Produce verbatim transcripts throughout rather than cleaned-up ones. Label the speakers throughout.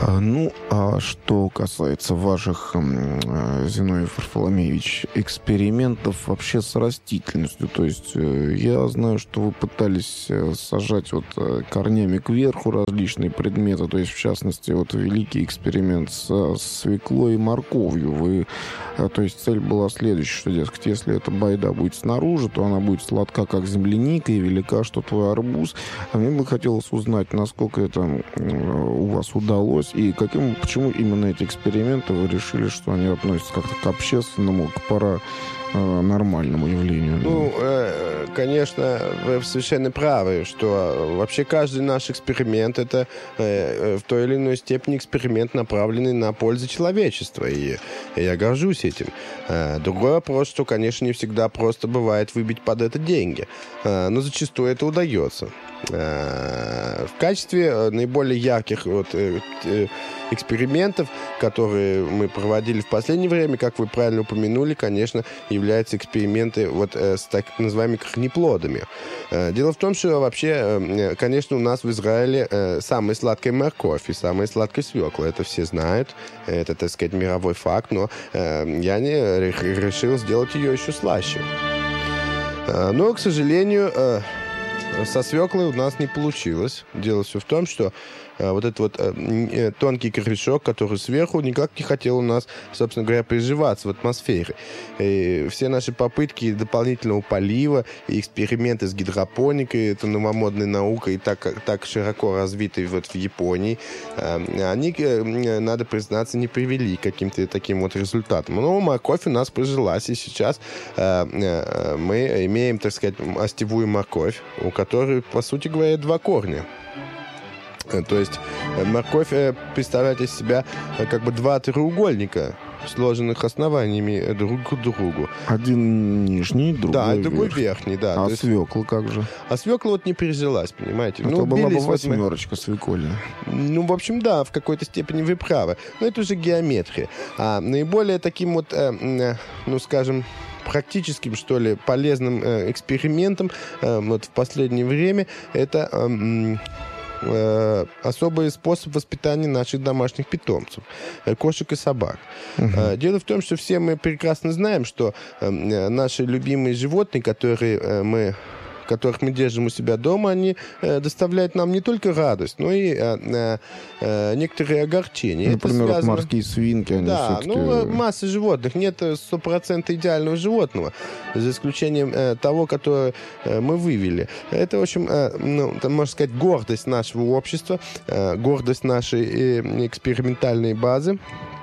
Speaker 1: А, ну, а что касается ваших, э, Зиновьев Варфоломеевич, экспериментов вообще с растительностью, то есть э, я знаю, что вы пытались э, сажать вот э, корнями кверху различные предметы, то есть в частности вот великий эксперимент с, с свеклой и морковью. Вы, э, то есть цель была следующая, что, дескать, если эта байда будет снаружи, то она будет сладка, как земляника, и велика, что твой арбуз. А мне бы хотелось узнать, насколько это э, у вас удалось, и каким, почему именно эти эксперименты вы решили, что они относятся как-то к общественному, к пара э, нормальному явлению?
Speaker 2: Ну, э, конечно, вы совершенно правы, что вообще каждый наш эксперимент — это э, в той или иной степени эксперимент, направленный на пользу человечества, и, и я горжусь этим. Э, другой вопрос, что, конечно, не всегда просто бывает выбить под это деньги, э, но зачастую это удается. В качестве наиболее ярких вот, экспериментов, которые мы проводили в последнее время, как вы правильно упомянули, конечно, являются эксперименты вот с так называемыми корнеплодами. Дело в том, что вообще, конечно, у нас в Израиле самая сладкая морковь и самая сладкая свекла. Это все знают. Это, так сказать, мировой факт. Но я не решил сделать ее еще слаще. Но, к сожалению, со свеклой у нас не получилось. Дело все в том, что э, вот этот вот э, тонкий корешок, который сверху, никак не хотел у нас, собственно говоря, приживаться в атмосфере. И все наши попытки дополнительного полива и эксперименты с гидропоникой, это новомодная наука и так, так широко развитой вот в Японии, э, они, э, надо признаться, не привели к каким-то таким вот результатам. Но морковь у нас прижилась, и сейчас э, э, мы имеем, так сказать, остевую морковь, у которой, по сути говоря, два корня. То есть морковь представляет из себя как бы два треугольника, сложенных основаниями друг к другу.
Speaker 1: Один нижний, другой
Speaker 2: Да, другой
Speaker 1: верхний.
Speaker 2: верхний, да.
Speaker 1: А
Speaker 2: есть...
Speaker 1: свекла как же?
Speaker 2: А свекла вот не прижилась, понимаете?
Speaker 1: Это
Speaker 2: ну,
Speaker 1: была бы
Speaker 2: вот мы...
Speaker 1: восьмерочка свекольная.
Speaker 2: Ну, в общем, да, в какой-то степени вы правы. Но это уже геометрия. А наиболее таким вот, э, э, ну, скажем, практическим, что ли, полезным э, экспериментом э, вот в последнее время это э, э, особый способ воспитания наших домашних питомцев, э, кошек и собак. Угу. Э, дело в том, что все мы прекрасно знаем, что э, наши любимые животные, которые э, мы которых мы держим у себя дома, они э, доставляют нам не только радость, но и э, э, некоторые огорчения.
Speaker 1: Например,
Speaker 2: это связано...
Speaker 1: морские свинки, они
Speaker 2: да,
Speaker 1: все-таки...
Speaker 2: ну, масса животных. Нет сто процентов идеального животного, за исключением э, того, которое э, мы вывели. Это, в общем, э, ну, там, можно сказать, гордость нашего общества, э, гордость нашей э, экспериментальной базы,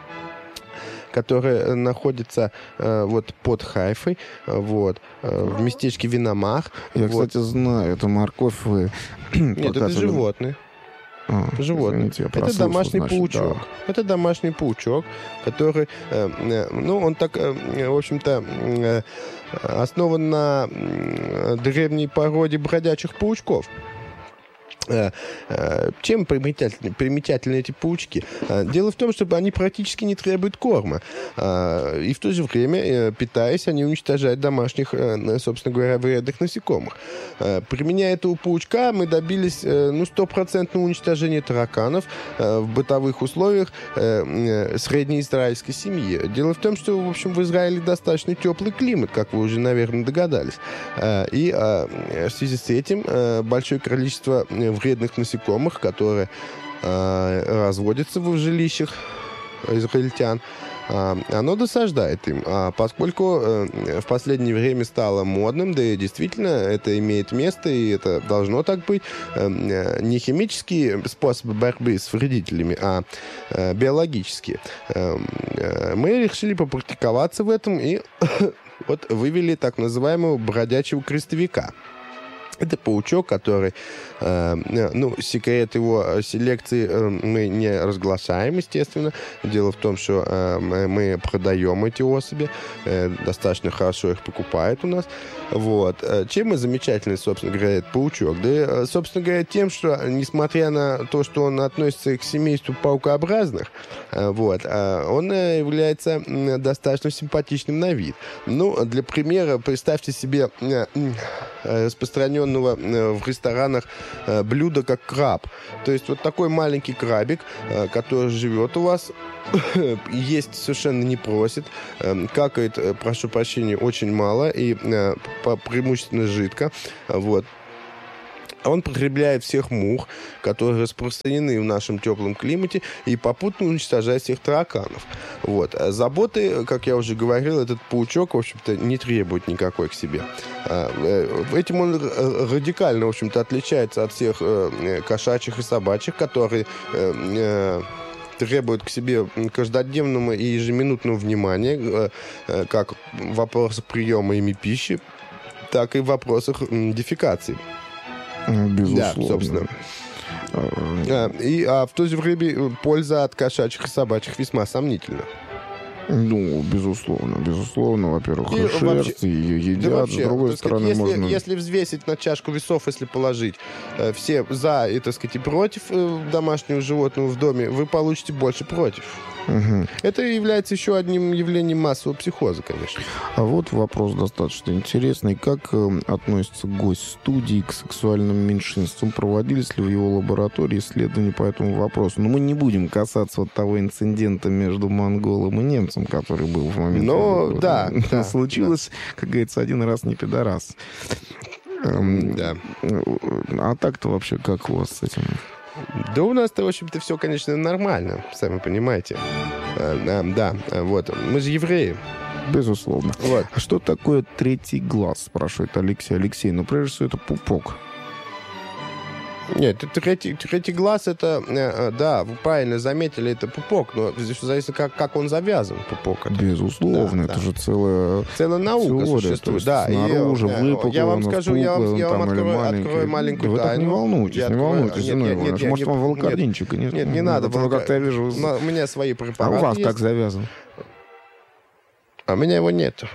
Speaker 2: которая находится э, вот под Хайфой, вот, э, в местечке Виномах.
Speaker 1: Я,
Speaker 2: вот.
Speaker 1: кстати, знаю, это морковь вы...
Speaker 2: Нет, это животные.
Speaker 1: А,
Speaker 2: животные.
Speaker 1: Извините,
Speaker 2: это домашний
Speaker 1: значит,
Speaker 2: паучок.
Speaker 1: Да.
Speaker 2: Это домашний паучок, который, э, э, ну, он так, э, в общем-то, э, основан на э, древней породе бродячих паучков. Чем примечательны, примечательны эти паучки? Дело в том, что они практически не требуют корма. И в то же время, питаясь, они уничтожают домашних, собственно говоря, вредных насекомых. Применяя этого паучка, мы добились ну, стопроцентного уничтожения тараканов в бытовых условиях среднеизраильской семьи. Дело в том, что, в общем, в Израиле достаточно теплый климат, как вы уже, наверное, догадались. И в связи с этим большое количество вредных насекомых, которые э, разводятся в жилищах израильтян, э, оно досаждает им. А поскольку э, в последнее время стало модным, да и действительно это имеет место, и это должно так быть, э, не химические способы борьбы с вредителями, а э, биологические. Э, э, мы решили попрактиковаться в этом и вот вывели так называемого бродячего крестовика. Это паучок, который, э, ну, секрет его селекции э, мы не разглашаем, естественно. Дело в том, что э, мы продаем эти особи, э, достаточно хорошо их покупают у нас. Вот. Чем и замечательный, собственно говоря, этот паучок? Да, собственно говоря, тем, что, несмотря на то, что он относится к семейству паукообразных, э, вот, э, он является достаточно симпатичным на вид. Ну, для примера, представьте себе э, распространенный распространенного в ресторанах блюда, как краб. То есть вот такой маленький крабик, который живет у вас, есть совершенно не просит, какает, прошу прощения, очень мало и преимущественно жидко. Вот. Он потребляет всех мух, которые распространены в нашем теплом климате, и попутно уничтожает всех тараканов. Вот. Заботы, как я уже говорил, этот паучок, в общем-то, не требует никакой к себе. Этим он радикально, в общем-то, отличается от всех кошачьих и собачьих, которые требуют к себе каждодневного и ежеминутного внимания, как в вопросах приема ими пищи, так и в вопросах дефекации.
Speaker 1: Безусловно.
Speaker 2: Да, собственно. А, и, а в то же время польза от кошачьих и собачьих весьма сомнительна.
Speaker 1: Ну, безусловно, безусловно. Во-первых,
Speaker 2: И
Speaker 1: шерсть,
Speaker 2: вообще-
Speaker 1: ее едят.
Speaker 2: Да вообще,
Speaker 1: с другой
Speaker 2: так сказать,
Speaker 1: стороны,
Speaker 2: если,
Speaker 1: можно...
Speaker 2: если взвесить на чашку весов, если положить э, все за и, так сказать, и против э, домашнего животного в доме, вы получите больше против.
Speaker 1: Мгм.
Speaker 2: Это является еще одним явлением массового психоза, конечно.
Speaker 1: А вот вопрос достаточно интересный. Как э, относится гость студии к сексуальным меньшинствам? Проводились ли в его лаборатории исследования по этому вопросу? Но мы не будем касаться вот того инцидента между монголом и немцем, который был в момент...
Speaker 2: Но, да, да,
Speaker 1: Случилось, как говорится, один раз не пидорас. Эм,
Speaker 2: Да.
Speaker 1: А так-то вообще как у вас с этим?
Speaker 2: Да у нас-то, в общем-то, все, конечно, нормально, сами понимаете. Э, э, Да, э, вот. Мы же евреи.
Speaker 1: Безусловно.
Speaker 2: Вот.
Speaker 1: А что такое третий глаз, спрашивает Алексей. Алексей, ну прежде всего это пупок.
Speaker 2: Нет, третий, третий глаз, это, э, да, вы правильно заметили, это пупок, но здесь зависит, как, как он завязан, пупок. Это.
Speaker 1: Безусловно,
Speaker 2: Да,
Speaker 1: это
Speaker 2: да.
Speaker 1: же целая...
Speaker 2: Целая наука
Speaker 1: теория, то
Speaker 2: существует.
Speaker 1: есть
Speaker 2: Да, и,
Speaker 1: снаружи
Speaker 2: э,
Speaker 1: выпукло,
Speaker 2: я вам
Speaker 1: у нас
Speaker 2: скажу, я вам,
Speaker 1: пухлое,
Speaker 2: я вам
Speaker 1: там, или
Speaker 2: открою,
Speaker 1: маленькое.
Speaker 2: открою маленькую
Speaker 1: Да вы так
Speaker 2: тайну.
Speaker 1: не волнуйтесь,
Speaker 2: Я
Speaker 1: не
Speaker 2: открою-
Speaker 1: волнуйтесь,
Speaker 2: нет,
Speaker 1: Зиновий
Speaker 2: нет, нет,
Speaker 1: Иванович.
Speaker 2: нет,
Speaker 1: Может,
Speaker 2: нет,
Speaker 1: вам волокординчика? Нет,
Speaker 2: нет, не надо
Speaker 1: Потому как я вижу...
Speaker 2: Но у меня свои
Speaker 1: А
Speaker 2: препараты
Speaker 1: у вас
Speaker 2: есть,
Speaker 1: как завязан?
Speaker 2: а у меня его нету.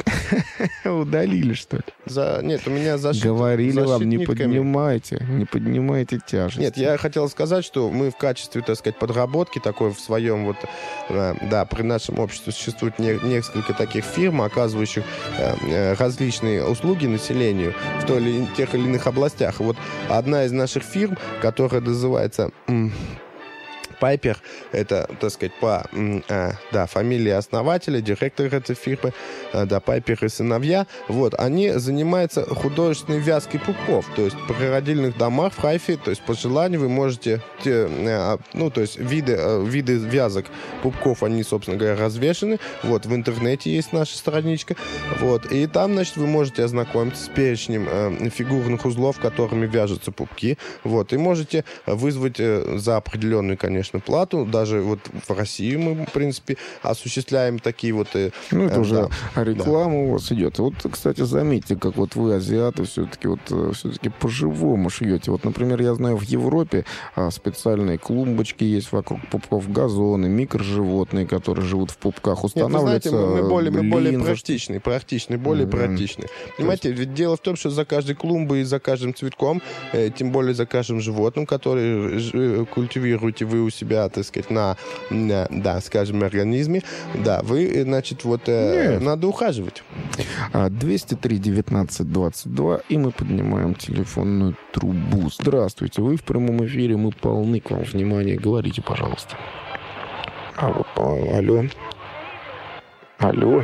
Speaker 1: Удалили, что ли?
Speaker 2: За... Нет, у меня зашит,
Speaker 1: Говорили
Speaker 2: зашит
Speaker 1: вам, не
Speaker 2: нитками.
Speaker 1: поднимайте, не поднимайте тяжесть.
Speaker 2: Нет, я хотел сказать, что мы в качестве, так сказать, подработки такой в своем вот, э, да, при нашем обществе существует не- несколько таких фирм, оказывающих э, э, различные услуги населению в той или тех или иных областях. И вот одна из наших фирм, которая называется м, Пайпер, это, так сказать, по м, э, да, фамилии основателя, директора этой фирмы, э, да, Пайпер и сыновья, вот, они занимаются художественной вязкой пупков, то есть при родильных домах в Хайфе, то есть по желанию вы можете, те, э, ну, то есть виды, э, виды вязок пупков, они, собственно говоря, развешаны, вот, в интернете есть наша страничка, вот, и там, значит, вы можете ознакомиться с перечнем э, фигурных узлов, которыми вяжутся пупки, вот, и можете вызвать э, за определенную, конечно, плату. Даже вот в России мы, в принципе, осуществляем такие вот... э,
Speaker 1: Ну, это
Speaker 2: э,
Speaker 1: уже
Speaker 2: да.
Speaker 1: реклама у вас идет. Вот, кстати, заметьте, как вот вы, азиаты, все-таки вот э, все-таки по-живому шьете. Вот, например, я знаю, в Европе а, специальные клумбочки есть вокруг пупков, газоны, микроживотные, которые живут в пупках.
Speaker 2: Нет, вы знаете,
Speaker 1: Устанавливается
Speaker 2: мы, мы более, мы более
Speaker 1: линза.
Speaker 2: практичны, практичны, более
Speaker 1: Мгм.
Speaker 2: практичны. Понимаете, ведь дело в том, что за каждой клумбой и за каждым цветком, э, тем более за каждым животным, который ж- э, культивируете вы у себя, так сказать, на, на, да, скажем, организме, да, вы, э, значит, вот э,
Speaker 1: Нет.
Speaker 2: надо ухаживать.
Speaker 1: А, двести три девятнадцать двадцать два, и мы поднимаем телефонную трубу. Здравствуйте, вы в прямом эфире, мы полны к вам внимания. Говорите, пожалуйста. А, вот, а, алло. Алло.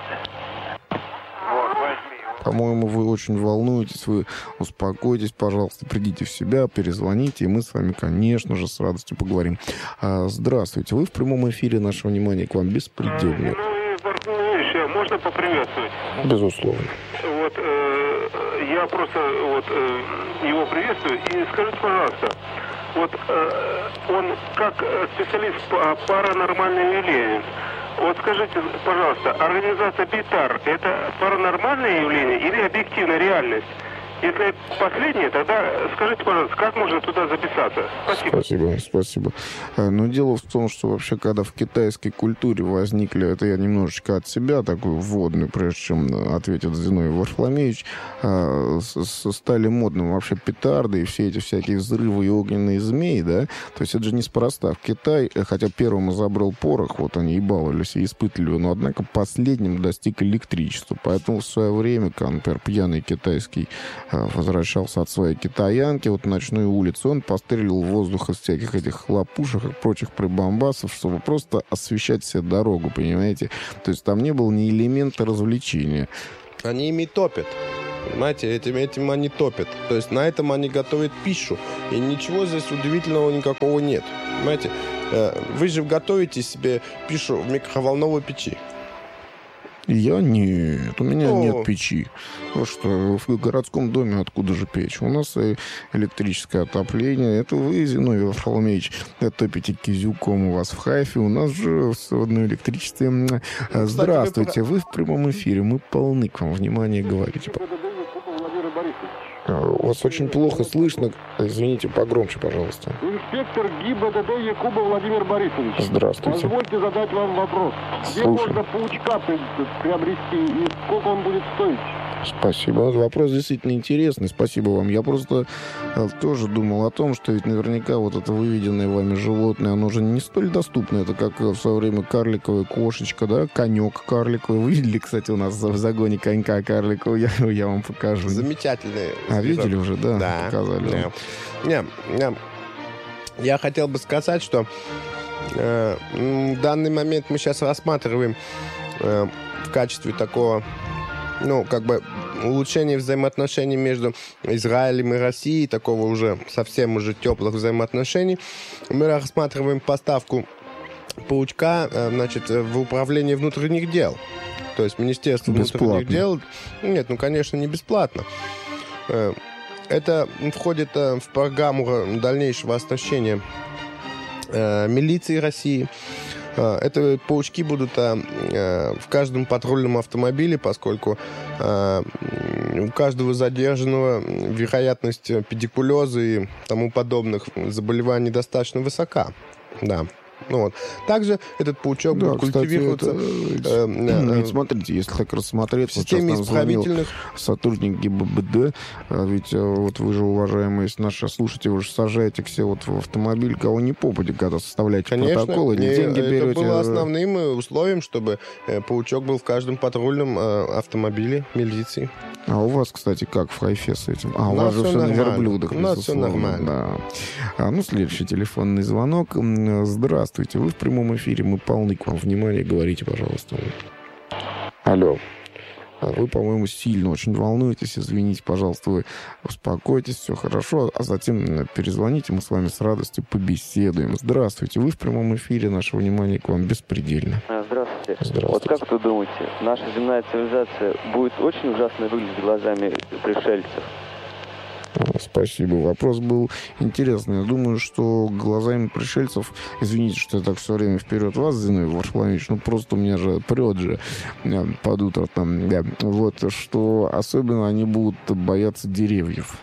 Speaker 1: По-моему, вы очень волнуетесь, вы успокойтесь, пожалуйста, придите в себя, перезвоните, и мы с вами, конечно же, с радостью поговорим. А, здравствуйте, вы в прямом эфире, наше внимание к вам беспредельное.
Speaker 3: Ну, Барханович, можно поприветствовать?
Speaker 1: Безусловно.
Speaker 3: Вот, э, я просто вот э, его приветствую. И скажите, пожалуйста, вот э, он как э, специалист по паранормальным явлениям, вот скажите, пожалуйста, организация БИТАР – это паранормальное явление или объективная реальность? Если последнее, тогда скажите, пожалуйста, как можно туда записаться? Спасибо.
Speaker 1: Спасибо, спасибо. Э, Но дело в том, что вообще, когда в китайской культуре возникли, это я немножечко от себя такую вводную, прежде чем ответит Зиновий Варфоломеевич, э, с- с- стали модным вообще петарды и все эти всякие взрывы и огненные змеи, да? То есть это же неспроста. В Китай, э, хотя первым изобрел порох, вот они и баловались, и испытывали его, но, однако, последним достиг электричества. Поэтому в свое время, когда, например, пьяный китайский возвращался от своей китаянки, вот ночную улицу, он пострелил в воздух из всяких этих хлопушек и прочих прибамбасов, чтобы просто освещать себе дорогу, понимаете? То есть там не было ни элемента развлечения.
Speaker 2: Они ими топят. Понимаете, этим, этим они топят. То есть на этом они готовят пищу. И ничего здесь удивительного никакого нет. Понимаете, вы же готовите себе пищу в микроволновой печи.
Speaker 1: Я нет, у меня
Speaker 2: О.
Speaker 1: нет печи. Вот что, в городском доме откуда же печь? У нас и электрическое отопление. Это вы, Зиновий Варфоломеевич, топите кизюком у вас в Хайфе. У нас же в одно электричестве. Здравствуйте, вы в прямом эфире. Мы полны к вам внимания, говорите. У вас очень плохо слышно. Извините, погромче, пожалуйста.
Speaker 4: Инспектор ГИБДД Якуба Владимир Борисович.
Speaker 1: Здравствуйте.
Speaker 4: Позвольте задать вам вопрос. Где
Speaker 1: Слушаю.
Speaker 4: можно паучка приобрести и сколько он будет стоить?
Speaker 1: Спасибо. Вопрос действительно интересный. Спасибо вам. Я просто э, тоже думал о том, что ведь наверняка вот это выведенное вами животное, оно же не столь доступно. Это как в свое время карликовая кошечка, да, конек карликовый. Вы видели, кстати, у нас в загоне конька карликового? Я, я вам покажу.
Speaker 2: Замечательные.
Speaker 1: А, видели уже, да?
Speaker 2: Да.
Speaker 1: Показали.
Speaker 2: Да. Не, не. Я хотел бы сказать, что э, в данный момент мы сейчас рассматриваем э, в качестве такого, ну, как бы улучшения взаимоотношений между Израилем и Россией, такого уже совсем уже теплых взаимоотношений. Мы рассматриваем поставку паучка, э, значит, в управление внутренних дел. То есть Министерство
Speaker 1: Бесплатно.
Speaker 2: внутренних дел... Нет, ну, конечно, не бесплатно. Это входит в программу дальнейшего оснащения милиции России. Это паучки будут в каждом патрульном автомобиле, поскольку у каждого задержанного вероятность педикулеза и тому подобных заболеваний достаточно высока. Да. Ну, вот. Также этот паучок
Speaker 1: Да,
Speaker 2: будет культивироваться.
Speaker 1: Кстати, это,
Speaker 2: э,
Speaker 1: э,
Speaker 2: э,
Speaker 1: смотрите, если так рассмотреть,
Speaker 2: в системе
Speaker 1: вот сейчас нам звонил
Speaker 2: исправительных...
Speaker 1: сотрудник ГИБДД, а ведь э, вот вы же, уважаемые наши слушатели, вы же сажаете все вот в автомобиль, кого не попади, когда составляете
Speaker 2: Конечно,
Speaker 1: протоколы,
Speaker 2: не,
Speaker 1: деньги
Speaker 2: это
Speaker 1: берете.
Speaker 2: было основным э, условием, чтобы э, паучок был в каждом патрульном э, автомобиле милиции.
Speaker 1: А у вас, кстати, как в Хайфе с этим? А, у,
Speaker 2: У
Speaker 1: вас
Speaker 2: нас
Speaker 1: же
Speaker 2: всё
Speaker 1: все на
Speaker 2: нормально.
Speaker 1: верблюдах,
Speaker 2: У нас всё
Speaker 1: безусловно,
Speaker 2: нормально.
Speaker 1: Да. А, ну, следующий телефонный звонок. М, Здравствуйте, вы в прямом эфире, мы полны к вам внимания, говорите, пожалуйста. Алло. А Вы, по-моему, сильно очень волнуетесь. Извините, пожалуйста, вы успокойтесь, все хорошо. А затем перезвоните, мы с вами с радостью побеседуем. Здравствуйте, вы в прямом эфире, наше внимание к вам беспредельно.
Speaker 5: Здравствуйте.
Speaker 1: Здравствуйте.
Speaker 5: Вот как вы думаете, наша земная цивилизация будет очень ужасно выглядеть глазами пришельцев?
Speaker 1: Спасибо. Вопрос был интересный. Я думаю, что глазами пришельцев, извините, что я так все время вперед вас, Зиновий Варфоломеевич, ну просто у меня же прет же э, под утро там, да, вот, что особенно они будут бояться деревьев.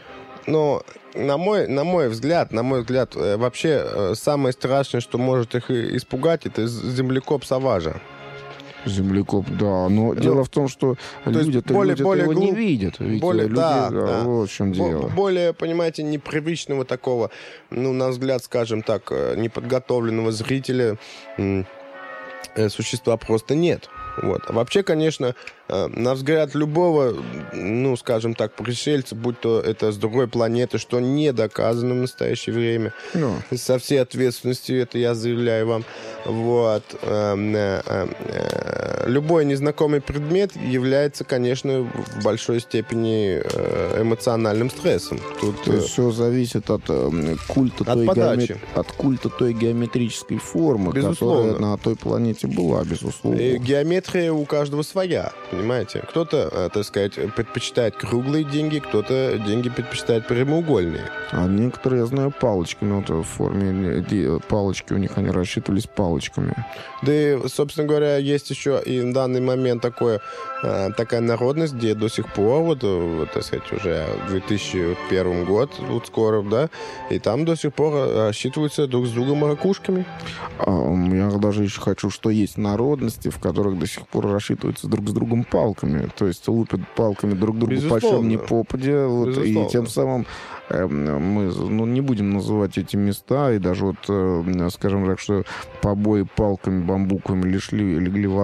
Speaker 2: Но на мой, на мой взгляд, на мой взгляд, э, вообще э, самое страшное, что может их и- испугать, это землекоп Саважа.
Speaker 1: Землекоп, да, но
Speaker 2: Ну,
Speaker 1: дело в том, что
Speaker 2: есть
Speaker 1: люди-то,
Speaker 2: более-
Speaker 1: люди-то
Speaker 2: более
Speaker 1: его не
Speaker 2: глуп-
Speaker 1: видят. Ведь
Speaker 2: более-
Speaker 1: люди,
Speaker 2: да, да.
Speaker 1: Вот в чем
Speaker 2: Бо-
Speaker 1: дело.
Speaker 2: более, понимаете, непривычного такого, ну, на взгляд, скажем так, э, неподготовленного зрителя м, э, существа просто нет. Вот. А вообще, конечно, э, на взгляд любого, ну, скажем так, пришельца, будь то это с другой планеты, что не доказано в настоящее время,
Speaker 1: Ну,
Speaker 2: со всей ответственностью это я заявляю вам. Вот. Эм, э, э, э, Любой незнакомый предмет является, конечно, в большой степени э, эмоциональным стрессом. Тут
Speaker 1: то
Speaker 2: э,
Speaker 1: есть все зависит от э, культа
Speaker 2: От
Speaker 1: той
Speaker 2: подачи.
Speaker 1: геоме- от культа той геометрической формы,
Speaker 2: Безусловно.
Speaker 1: которая на той планете была, безусловно.
Speaker 2: э, геометрия у каждого своя, понимаете? Кто-то, э, так сказать, предпочитает круглые деньги, кто-то деньги предпочитает прямоугольные.
Speaker 1: А некоторые, я знаю, палочками, вот в форме э, палочки у них, они рассчитывались палочками.
Speaker 2: Да и, собственно говоря, есть еще и в данный момент такое, э, такая народность, где до сих пор, вот, э, вот, так сказать, уже две тысячи первый год, вот скоро, да, и там до сих пор рассчитываются друг с другом ракушками.
Speaker 1: А, я даже еще хочу, что есть народности, в которых до сих пор рассчитываются друг с другом палками. То есть лупят палками друг другу
Speaker 2: Безусловно.
Speaker 1: почем ни попадя. Вот, и
Speaker 2: Безусловно.
Speaker 1: тем самым э, мы ну, не будем называть эти места. И даже вот, э, скажем так, что побои палками, бамбуками легли, легли в основу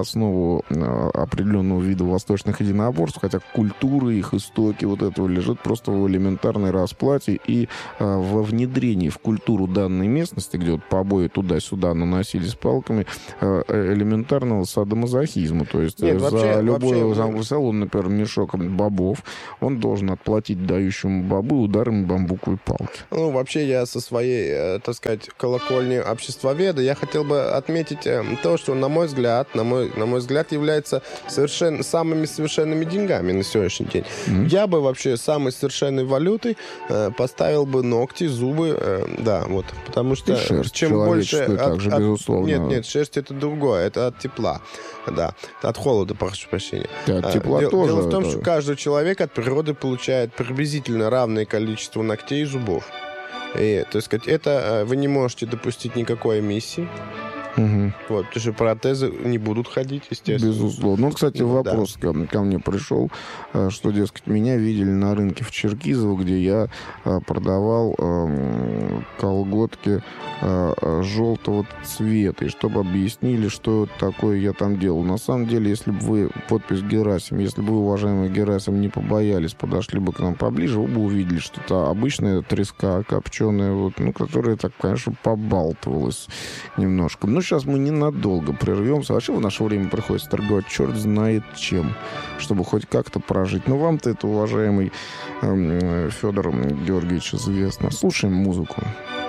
Speaker 1: до определенного вида восточных единоборств, хотя культура, их истоки вот этого лежит просто в элементарной расплате и во внедрении в культуру данной местности, где вот побои туда-сюда наносились палками, элементарного садомазохизма. То есть Нет, за вообще, любой вообще... салон, например, мешок бобов, он должен отплатить дающему бобы ударами бамбуковой палки.
Speaker 2: Ну, вообще я со своей, так сказать, колокольни обществоведа, я хотел бы отметить то, что, на мой взгляд, на мой, на мой взгляд, является совершенно, самыми совершенными деньгами на сегодняшний день. Mm-hmm. Я бы вообще самой совершенной валютой э, поставил бы ногти, зубы, э, да, вот, потому что
Speaker 1: шерсть,
Speaker 2: чем больше... От,
Speaker 1: также,
Speaker 2: от,
Speaker 1: безусловно.
Speaker 2: Нет, нет, шерсть это другое, это от тепла, да, от холода, прошу прощения.
Speaker 1: Да, от тепла
Speaker 2: Дел,
Speaker 1: тоже.
Speaker 2: Дело в том,
Speaker 1: это...
Speaker 2: что каждый человек от природы получает приблизительно равное количество ногтей и зубов. И, то есть, это вы не можете допустить никакой эмиссии.
Speaker 1: Угу.
Speaker 2: Вот, потому что протезы не будут ходить, естественно.
Speaker 1: Безусловно. Ну, кстати, вопрос да. ко, ко мне пришел, что, дескать, меня видели на рынке в Черкизово, где я продавал э, колготки э, желтого цвета, и чтобы объяснили, что такое я там делал. На самом деле, если бы вы, подпись Герасим, если бы вы, уважаемый Герасим, не побоялись, подошли бы к нам поближе, вы бы увидели, что это обычная треска копченая, вот, ну, которая так, конечно, побалтывалась немножко. Ну, сейчас мы ненадолго прервемся. Вообще в наше время приходится торговать черт знает чем, чтобы хоть как-то прожить. Но вам-то это, уважаемый э, Федор Георгиевич, известно. Слушаем музыку.